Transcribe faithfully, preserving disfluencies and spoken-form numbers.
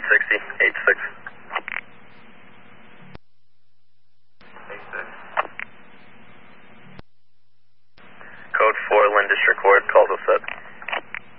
sixty, eight six. Code four, Lynn District Court, calls us set.